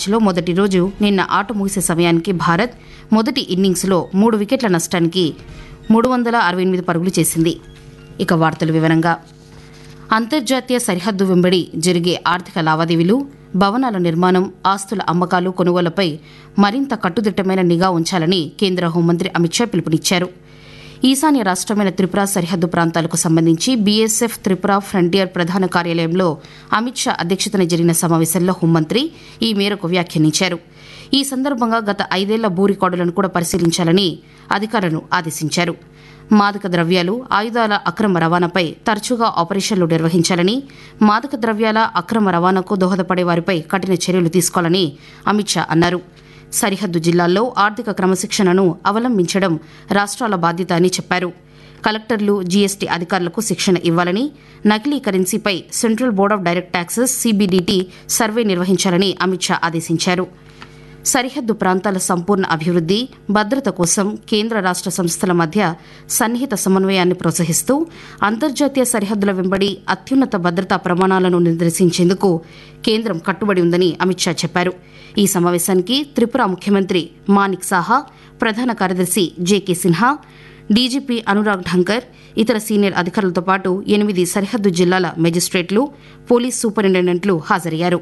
మ్యాచ్లో మొదటి రోజు నిన్న ఆట ముగిసే సమయానికి భారత్ మొదటి ఇన్నింగ్స్లో 3 వికెట్ల నష్టానికి 368 పరుగులు చేసింది. ఇక వార్తల వివరంగా అంతర్జాతీయ సరిహద్దు వెంబడి జరిగే ఆర్థిక లావాదేవీలు, భవనాల నిర్మాణం, ఆస్తుల అమ్మకాలు, కొనుగోళ్లపై మరింత కట్టుదిట్టమైన నిఘా ఉంచాలని కేంద్ర హోంమంత్రి అమిత్ షా పిలుపునిచ్చారు. ఈశాన్య రాష్టమైన త్రిపుర సరిహద్దు ప్రాంతాలకు సంబంధించి బీఎస్ఎఫ్ త్రిపుర ఫ్రంటియర్ ప్రధాన కార్యాలయంలో అమిత్ షా అధ్యక్షతన జరిగిన సమావేశంలో హోంమంత్రి ఈ మేరకు వ్యాఖ్యానించారు. ఈ సందర్భంగా గత 5 ఏళ్ల భూ రికార్డులను కూడా పరిశీలించాలని అధికారులను ఆదేశించారు. మాదక ద్రవ్యాలు, ఆయుధాల అక్రమ రవాణాపై తరచుగా ఆపరేషన్లు నిర్వహించాలని, మాదక ద్రవ్యాల అక్రమ రవాణాకు దోహదపడే వారిపై కఠిన చర్యలు తీసుకోవాలని అమిత్ షా అన్నారు. సరిహద్దు జిల్లాల్లో ఆర్థిక క్రమశిక్షణను అవలంబించడం రాష్ట్రాల బాధ్యత అని చెప్పారు. కలెక్టర్లు, జీఎస్టీ అధికారులకు శిక్షణ ఇవ్వాలని, నకిలీ కరెన్సీపై central board of direct taxes CBDT survey నిర్వహించాలని అమిత్ షా ఆదేశించారు. సరిహద్దు ప్రాంతాల సంపూర్ణ అభివృద్ది, భద్రత కోసం కేంద్ర రాష్ట్ర సంస్థల మధ్య సన్నిహిత సమన్వయాన్ని ప్రోత్సహిస్తూ అంతర్జాతీయ సరిహద్దుల వెంబడి అత్యున్నత భద్రతా ప్రమాణాలను నిర్దేశించేందుకు కేంద్రం కట్టుబడి ఉందని అమిత్ షా చెప్పారు. ఈ సమావేశానికి త్రిపుర ముఖ్యమంత్రి మానిక్ సాహా, ప్రధాన కార్యదర్శి జేకే సిన్హా, డీజీపీ అనురాగ్ ఢంకర్, ఇతర సీనియర్ అధికారులతో పాటు 8 సరిహద్దు జిల్లాల మెజిస్ట్రేట్లు, పోలీస్ సూపరింటెండెంట్లు హాజరయ్యారు.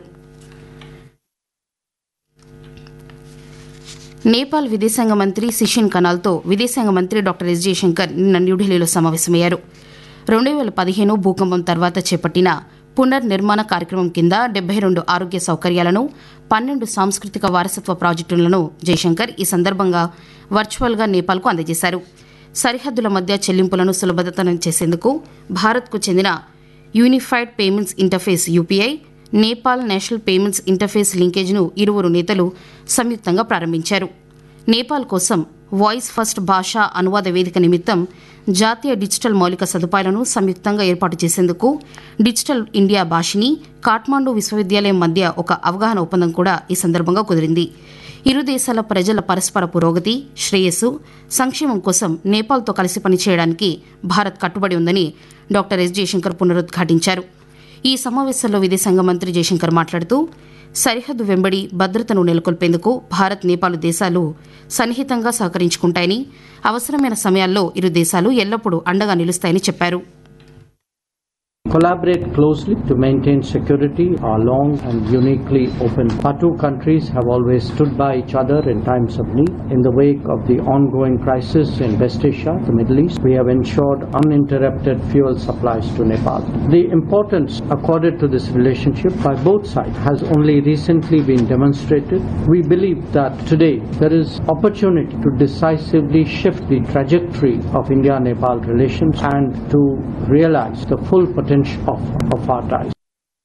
నేపాల్ విదేశాంగ మంత్రి సిషిన్ కనాల్తో విదేశాంగ మంత్రి డాక్టర్ ఎస్ జయశంకర్ నిన్న న్యూఢిల్లీలో సమావేశమయ్యారు. 2015 భూకంపం తర్వాత చేపట్టిన పునర్నిర్మాణ కార్యక్రమం కింద 72 ఆరోగ్య సౌకర్యాలను, 12 సాంస్కృతిక వారసత్వ ప్రాజెక్టులను జయశంకర్ ఈ సందర్భంగా వర్చువల్గా నేపాల్కు అందజేశారు. సరిహద్దుల మధ్య చెల్లింపులను సులభతరం చేసేందుకు భారత్కు చెందిన unified payments interface UPI, Nepal national payments interface లింకేజ్ను ఇరువురు నేతలు సంయుక్తంగా ప్రారంభించారు. నేపాల్ కోసం వాయిస్ ఫస్ట్ భాషా అనువాద వేదిక నిమిత్తం జాతీయ డిజిటల్ మౌలిక సదుపాయాలను సంయుక్తంగా ఏర్పాటు చేసేందుకు డిజిటల్ ఇండియా భాషిని, కాఠ్మాండు విశ్వవిద్యాలయం మధ్య ఒక అవగాహన ఒప్పందం కూడా ఈ సందర్భంగా కుదిరింది. ఇరు దేశాల ప్రజల పరస్పర పురోగతి, శ్రేయస్సు, సంక్షేమం కోసం నేపాల్తో కలిసి పనిచేయడానికి భారత్ కట్టుబడి ఉందని డాక్టర్ ఎస్ జయశంకర్ పునరుద్ఘాటించారు. ఈ సమావేశంలో విదేశాంగ మంత్రి జయశంకర్ మాట్లాడుతూ సరిహద్దు వెంబడి భద్రతను నెలకొల్పేందుకు భారత్, నేపాల్ దేశాలు సన్నిహితంగా సహకరించుకుంటాయని, అవసరమైన సమయాల్లో ఇరు దేశాలు ఎల్లప్పుడూ అండగా నిలుస్తాయని చెప్పారు. Collaborate closely to maintain security. Our long and uniquely open. Our two countries have always stood by each other in times of need. In the wake of the ongoing crisis in West Asia, the Middle East, we have ensured uninterrupted fuel supplies to Nepal. The importance accorded to this relationship by both sides has only recently been demonstrated. We believe that today there is opportunity to decisively shift the trajectory of India-Nepal relations and to realize the full potential of our ties.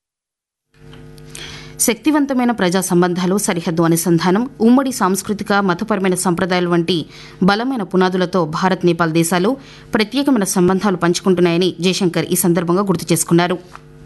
శక్తివంతమైన ప్రజా సంబంధాలు, సరిహద్దు అనుసంధానం, ఉమ్మడి సాంస్కృతిక, మతపరమైన సంప్రదాయాలు వంటి బలమైన పునాదులతో భారత్, నేపాల్ దేశాలు ప్రత్యేకమైన సంబంధాలు పంచుకుంటున్నాయని జయశంకర్ ఈ సందర్భంగా గుర్తు చేసుకున్నారు.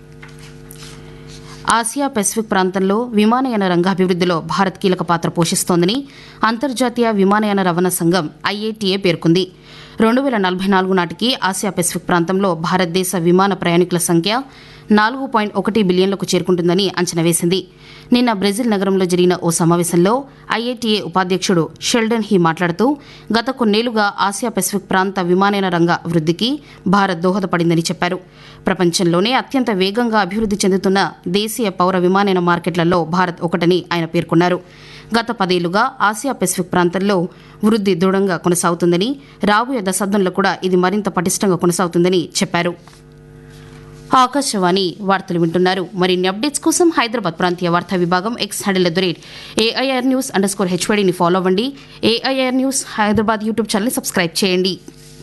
ఆసియా పెసిఫిక్ ప్రాంతంలో విమానయాన రంగ అభివృద్దిలో భారత్ కీలక పాత్ర పోషిస్తోందని అంతర్జాతీయ విమానయాన రవాణా సంఘం ఐఏటీఏ పేర్కొంది. 2044 నాటికి ఆసియా పెసిఫిక్ ప్రాంతంలో భారతదేశ విమాన ప్రయాణికుల సంఖ్య 4.1 బిలియన్లకు చేరుకుంటుందని అంచనా వేసింది. నిన్న బ్రెజిల్ నగరంలో జరిగిన ఓ సమావేశంలో ఐఏటీఏ ఉపాధ్యక్షుడు షెల్డన్ హీ మాట్లాడుతూ గత కొన్నేళ్లుగా ఆసియా పెసిఫిక్ ప్రాంత విమానయాన రంగ వృద్దికి భారత్ దోహదపడిందని చెప్పారు. ప్రపంచంలోనే అత్యంత వేగంగా అభివృద్ది చెందుతున్న దేశీయ పౌర విమానయాన మార్కెట్లలో భారత్ ఒకటని ఆయన పేర్కొన్నారు. గత 10 ఏళ్లుగా ఆసియా పెసిఫిక్ ప్రాంతంలో వృద్ది దృఢంగా కొనసాగుతుందని, రాబోయే దశాబ్దంలో కూడా ఇది మరింత పటిష్టంగా కొనసాగుతుందని చెప్పారు. ఆకాశవాణి వార్తలు వింటున్నారు. మరిన్ని అప్డేట్స్ కోసం హైదరాబాద్ ప్రాంతీయ వార్తా విభాగం ఎక్స్ హ్యాండిల్ @AIRnews_HYDని ఫాలో అవ్వండి. AIR న్యూస్ హైదరాబాద్ యూట్యూబ్ ఛానల్ని సబ్స్క్రైబ్ చేయండి.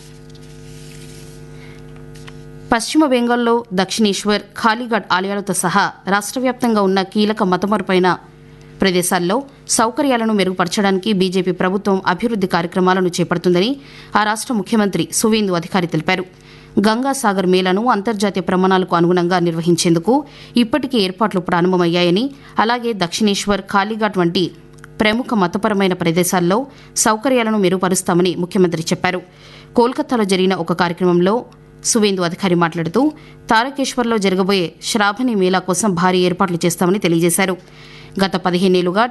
పశ్చిమ బెంగాల్లో దక్షిణేశ్వర్, ఖాళీఘాట్ ఆలయాలతో సహా రాష్ట్ర వ్యాప్తంగా ఉన్న కీలక మతమరుపైన ప్రదేశాల్లో సౌకర్యాలను మెరుగుపరచడానికి బీజేపీ ప్రభుత్వం అభివృద్ది కార్యక్రమాలను చేపడుతుందని ఆ రాష్ట్ర ముఖ్యమంత్రి సువేందు అధికారి తెలిపారు. గంగాసాగర్ మేళాను అంతర్జాతీయ ప్రమాణాలకు అనుగుణంగా నిర్వహించేందుకు ఇప్పటికే ఏర్పాట్లు ప్రారంభమయ్యాయని, అలాగే దక్షిణేశ్వర్, ఖాళీఘాట్ వంటి ప్రముఖ మతపరమైన ప్రదేశాల్లో సౌకర్యాలను మెరుగుపరుస్తామని ముఖ్యమంత్రి చెప్పారు. కోల్కతాలో జరిగిన ఒక కార్యక్రమంలో సువేందు అధికారి మాట్లాడుతూ తారకేశ్వర్లో జరగబోయే శ్రావణి మేళా కోసం భారీ ఏర్పాట్లు చేస్తామని తెలియజేశారు. గత 15 ఏళ్లుగా